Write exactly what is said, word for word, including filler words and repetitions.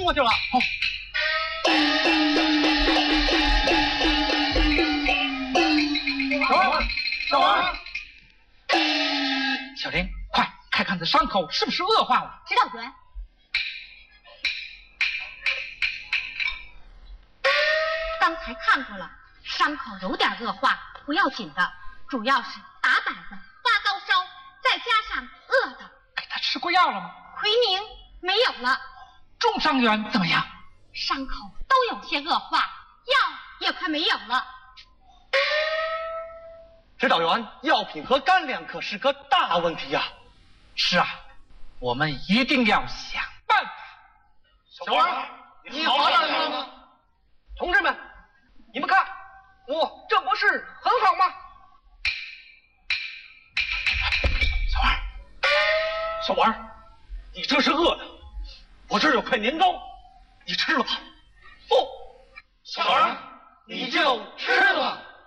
过去了。好。小王，小王，小玲，快看看这伤口是不是恶化了？ 指导员。刚才看过了，伤口有点恶化，不要紧的，主要是打摆子、发高烧，再加上饿的。 给他吃过药了吗？ 奎宁没有了。 重伤员怎么样？ 伤口都有些恶化，药也快没有了。 指导员，药品和干粮可是个大问题呀、啊。 是啊，我们一定要想办法。 小王，你好办法吗？同志们，你们看，我这不是很好吗？ 小王， 小王，你这是饿的，我这儿有块年糕，你吃了吧。不，小王，你就